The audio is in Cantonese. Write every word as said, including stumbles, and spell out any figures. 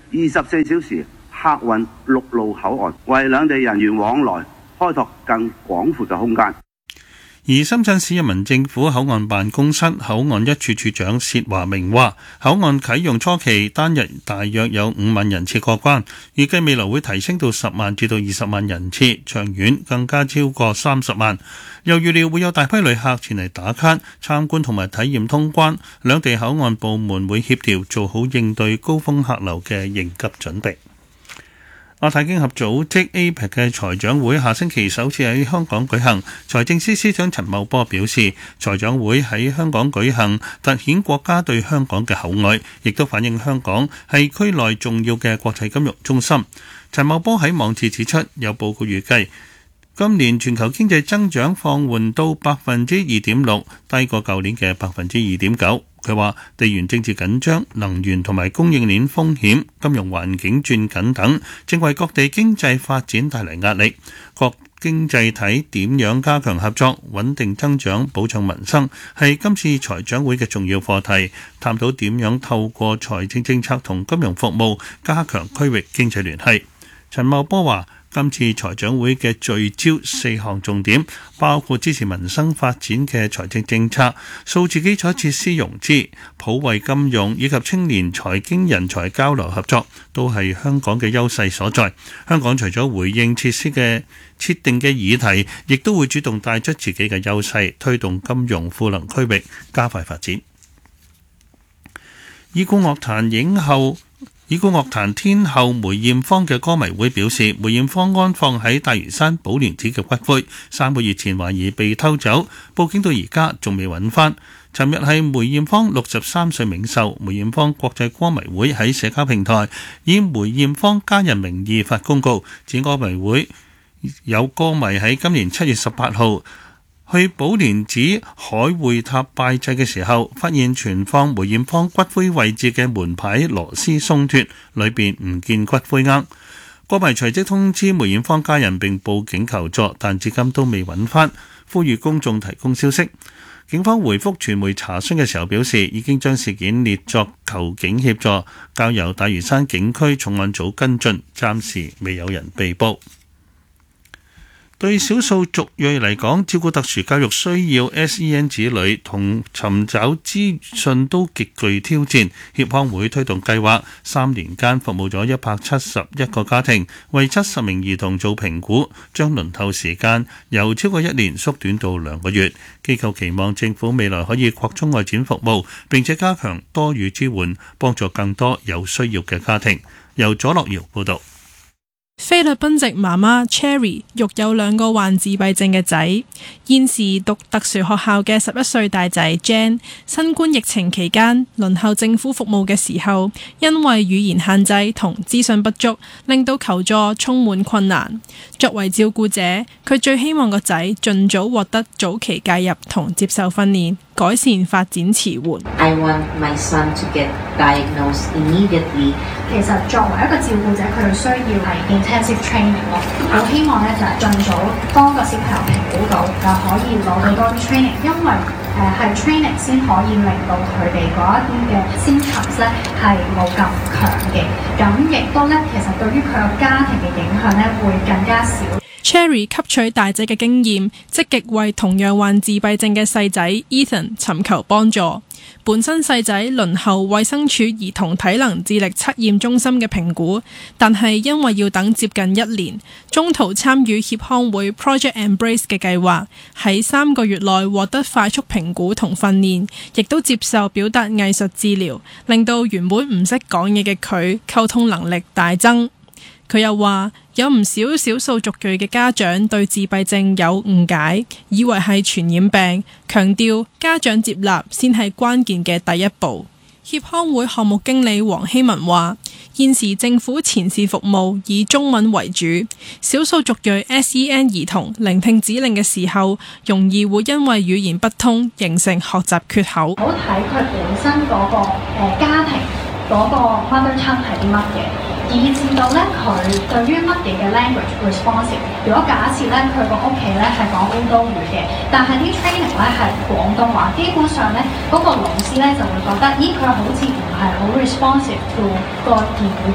二十四小時客運陸路口岸，為兩地人員往來開拓更廣闊嘅空間。 而深圳市人民政府口岸辦公室口岸一處處長薛華明話，口岸啟用初期單日大約有五萬人次過關，預計未來會提升到十萬至到二十萬人次，長遠更加超過三十萬。又預料會有大批旅客前嚟打卡、參觀同埋體驗通關，兩地口岸部門會協調做好應對高峰客流嘅應急準備。亞太經合組織 A P E C 嘅財長會下星期首次喺香港舉行，財政司司長陳茂波表示，財長會喺香港舉行，凸顯國家對香港嘅厚愛，亦都反映香港係區內重要嘅國際金融中心。陳茂波喺網誌指出，有報告預計今年全球經濟增長放緩到百分之二點六，低過舊年嘅百分之二點九。佢話地緣政治緊張、能源同埋供應鏈風險、金融環境轉緊等，正為各地經濟發展帶嚟壓力。各經濟體點樣加強合作、穩定增長、保障民生，係今次財長會嘅重要課題。探討點樣透過財政政策同金融服務加強區域經濟聯繫。陳茂波話，今次財長會嘅聚焦四項重點，包括支持民生發展嘅財政政策、數字基礎設施融資、普惠金融以及青年財經人才交流合作，都係香港嘅優勢所在。香港除咗回應設施嘅設定嘅議題，亦都會主動帶出自己嘅優勢，推動金融賦能區域，加快發展。已故樂壇影后已故樂壇天后梅艷芳嘅歌迷會表示，梅艷芳安放喺大嶼山寶蓮寺嘅骨灰，三個月前懷疑被偷走，報警到而家仲未揾翻。尋日係梅艷芳六十三歲冥壽，梅艷芳國際歌迷會喺社交平台以梅艷芳家人名義發公告，指歌迷會有歌迷喺今年七月十八號去寶蓮寺海會塔拜祭嘅時候，發現存放梅艷芳骨灰位置嘅門牌螺絲鬆脫，裏邊唔見骨灰龕。歌迷隨即通知梅艷芳家人並報警求助，但至今都未揾翻，呼籲公眾提供消息。警方回覆傳媒查詢嘅時候表示，已經將事件列作求警協助，交由大嶼山警區重案組跟進，暫時未有人被捕。對少數族裔嚟講，照顧特殊教育需要 S E N 子女同尋找資訊都極具挑戰。協康會推動計劃，三年間服務咗一百七十一個家庭，為七十名兒童做評估，將輪候時間由超過一年縮短到兩個月。機構期望政府未來可以擴充外展服務，並且加強多語支援，幫助更多有需要嘅家庭。由左樂瑤報導。 菲律賓籍媽媽 Cherry 育有兩個患自閉症嘅仔，現時讀特殊學校嘅十一歲大仔 Jan， 新冠疫情期間輪候政府服務嘅時候，因為語言限制同資訊不足，令到求助充滿困難。作為照顧者，佢最希望個仔盡早獲得早期介入同接受訓練，改善發展遲緩。 I want my son to get diagnosed immediately. 其實作為一個照顧者，佢哋需要係 intensive training 咯。我希望咧就係盡早幫個小朋友評估到，就可以攞到多啲 training，因為誒係 training 先可以令到佢哋嗰一啲嘅 symptoms 咧係冇咁強嘅。咁亦都咧，其實對於佢個家庭嘅影響咧會更加少。 Cherry 吸取大仔嘅經驗，積極為同樣患自閉症嘅細仔 Ethan 尋求幫助。本身細仔輪候衛生署兒童體能智力測驗中心嘅評估，但係因為要等接近一年，中途參與協康會 Project Embrace 嘅計劃，喺三個月內獲得快速評估同訓練，亦都接受表達藝術治療，令到原本唔識講嘢嘅佢溝通能力大增。佢又話有唔少少數族裔嘅家長對自閉症有誤解，以為係傳染病，強調家長接納先係關鍵嘅第一步。協康會項目經理黃希文話，現時政府前線服務以中文為主，少數族裔 S E N 兒童聆聽指令嘅時候，容易會因為語言不通形成學習缺口。 好睇佢本身嗰、那個、呃、家庭嗰個 mother tongue 係啲乜嘢，以至到咧佢對於乜嘢嘅 language responsive。如果假設咧佢個屋企咧係講烏都語嘅，但係啲 training 咧係廣東話，基本上咧嗰、那個老師咧就會覺得，咦佢好似唔係好 responsive to 個言語